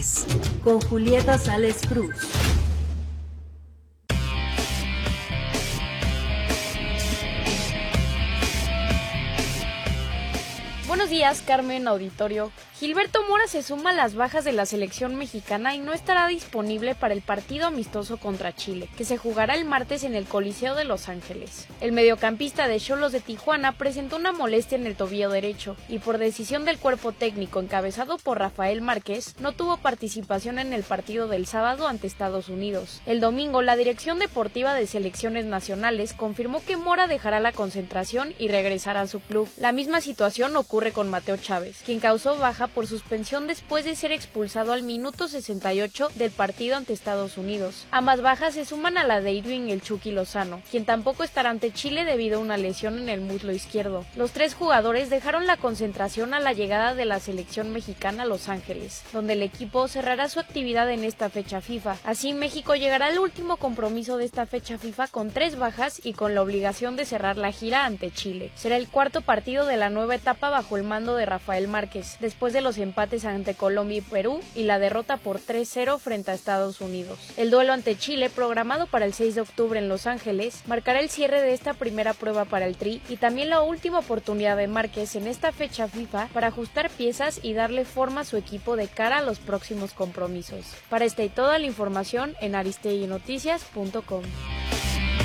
con Julieta Sales Cruz. Buenos días, Carmen, auditorio. Gilberto Mora se suma a las bajas de la selección mexicana y no estará disponible para el partido amistoso contra Chile, que se jugará el martes en el Coliseo de Los Ángeles. El mediocampista de Xolos de Tijuana presentó una molestia en el tobillo derecho y por decisión del cuerpo técnico encabezado por Rafael Márquez, no tuvo participación en el partido del sábado ante Estados Unidos. El domingo, la Dirección Deportiva de Selecciones Nacionales confirmó que Mora dejará la concentración y regresará a su club. La misma situación ocurre con Mateo Chávez, quien causó baja por suspensión después de ser expulsado al minuto 68 del partido ante Estados Unidos. Ambas bajas se suman a la de Irving El Chucky Lozano, quien tampoco estará ante Chile debido a una lesión en el muslo izquierdo. Los tres jugadores dejaron la concentración a la llegada de la selección mexicana a Los Ángeles, donde el equipo cerrará su actividad en esta fecha FIFA. Así, México llegará al último compromiso de esta fecha FIFA con 3 bajas y con la obligación de cerrar la gira ante Chile. Será el cuarto partido de la nueva etapa bajo el mando de Rafael Márquez, después de los empates ante Colombia y Perú y la derrota por 3-0 frente a Estados Unidos. El duelo ante Chile, programado para el 6 de octubre en Los Ángeles, marcará el cierre de esta primera prueba para el Tri y también la última oportunidad de Márquez en esta fecha FIFA para ajustar piezas y darle forma a su equipo de cara a los próximos compromisos. Para esta y toda la información en aristeguinoticias.com.